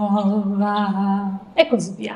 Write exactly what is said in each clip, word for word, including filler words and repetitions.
e così via.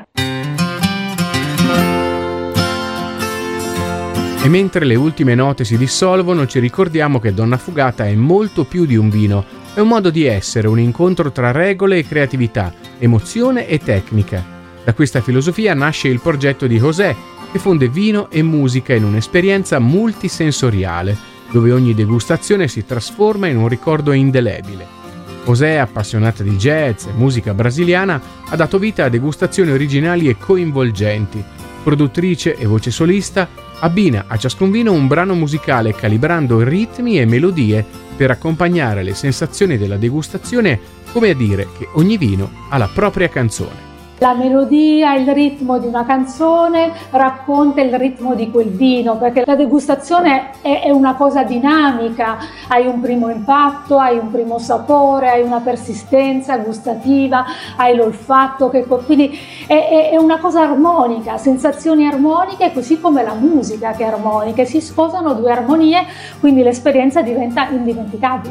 E mentre le ultime note si dissolvono, ci ricordiamo che Donna Fugata è molto più di un vino, è un modo di essere, un incontro tra regole e creatività, emozione e tecnica. Da questa filosofia nasce il progetto di José, che fonde vino e musica in un'esperienza multisensoriale, dove ogni degustazione si trasforma in un ricordo indelebile. José, appassionata di jazz e musica brasiliana, ha dato vita a degustazioni originali e coinvolgenti. Produttrice e voce solista, abbina a ciascun vino un brano musicale calibrando ritmi e melodie per accompagnare le sensazioni della degustazione, come a dire che ogni vino ha la propria canzone. La melodia, il ritmo di una canzone racconta il ritmo di quel vino, perché la degustazione è, è una cosa dinamica, hai un primo impatto, hai un primo sapore, hai una persistenza gustativa, hai l'olfatto, che, quindi è, è una cosa armonica, sensazioni armoniche, così come la musica che è armonica, si sposano due armonie, quindi l'esperienza diventa indimenticabile.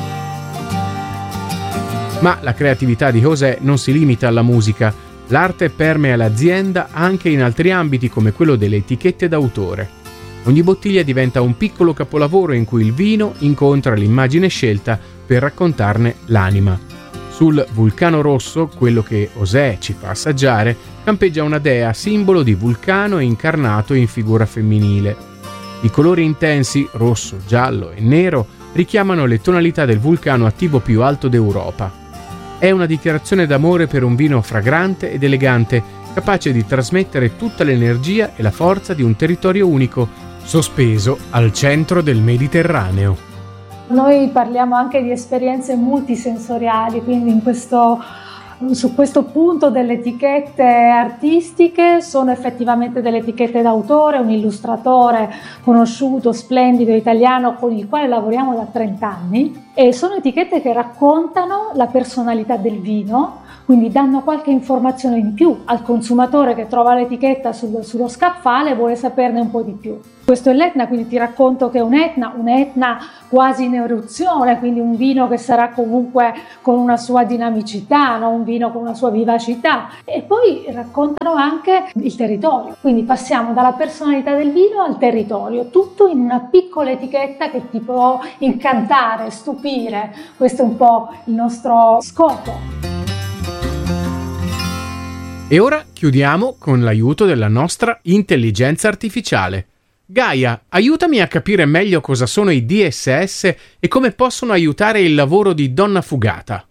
Ma la creatività di José non si limita alla musica. L'arte permea l'azienda anche in altri ambiti come quello delle etichette d'autore. Ogni bottiglia diventa un piccolo capolavoro in cui il vino incontra l'immagine scelta per raccontarne l'anima. Sul vulcano rosso, quello che José ci fa assaggiare, campeggia una dea, simbolo di vulcano incarnato in figura femminile. I colori intensi, rosso, giallo e nero, richiamano le tonalità del vulcano attivo più alto d'Europa. È una dichiarazione d'amore per un vino fragrante ed elegante, capace di trasmettere tutta l'energia e la forza di un territorio unico, sospeso al centro del Mediterraneo. Noi parliamo anche di esperienze multisensoriali, quindi in questo, su questo punto delle etichette artistiche sono effettivamente delle etichette d'autore, un illustratore conosciuto, splendido, italiano, con il quale lavoriamo da trenta anni. E sono etichette che raccontano la personalità del vino, quindi danno qualche informazione in più al consumatore che trova l'etichetta sul, sullo scaffale e vuole saperne un po' di più. Questo è l'Etna, quindi ti racconto che è un Etna, un Etna quasi in eruzione, quindi un vino che sarà comunque con una sua dinamicità, no? Un vino con una sua vivacità. E poi raccontano anche il territorio, quindi passiamo dalla personalità del vino al territorio, tutto in una piccola etichetta che ti può incantare, stupire. Questo è un po' il nostro scopo. E ora chiudiamo con l'aiuto della nostra intelligenza artificiale. Gaia, aiutami a capire meglio cosa sono i D S S e come possono aiutare il lavoro di Donna Fugata.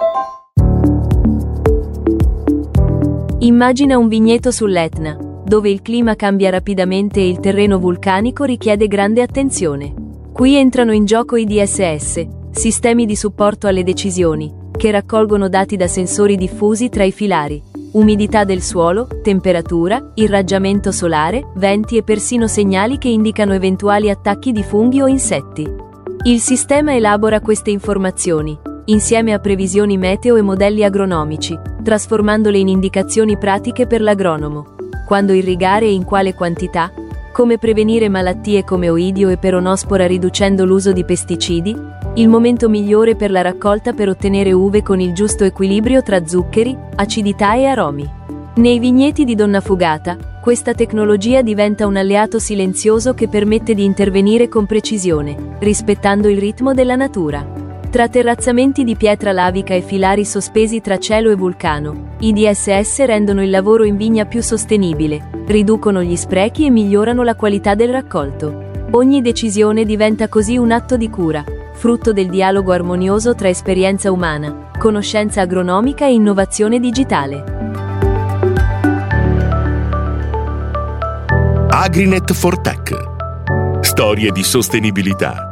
Immagina un vigneto sull'Etna, dove il clima cambia rapidamente e il terreno vulcanico richiede grande attenzione. Qui entrano in gioco i D S S, sistemi di supporto alle decisioni, che raccolgono dati da sensori diffusi tra i filari. Umidità del suolo, temperatura, irraggiamento solare, venti e persino segnali che indicano eventuali attacchi di funghi o insetti. Il sistema elabora queste informazioni, insieme a previsioni meteo e modelli agronomici, trasformandole in indicazioni pratiche per l'agronomo. Quando irrigare e in quale quantità? Come prevenire malattie come oidio e peronospora riducendo l'uso di pesticidi? Il momento migliore per la raccolta per ottenere uve con il giusto equilibrio tra zuccheri, acidità e aromi. Nei vigneti di Donna Fugata, questa tecnologia diventa un alleato silenzioso che permette di intervenire con precisione, rispettando il ritmo della natura. Tra terrazzamenti di pietra lavica e filari sospesi tra cielo e vulcano, i D S S rendono il lavoro in vigna più sostenibile, riducono gli sprechi e migliorano la qualità del raccolto. Ogni decisione diventa così un atto di cura, frutto del dialogo armonioso tra esperienza umana, conoscenza agronomica e innovazione digitale. Agrinet for Tech. Storie di sostenibilità,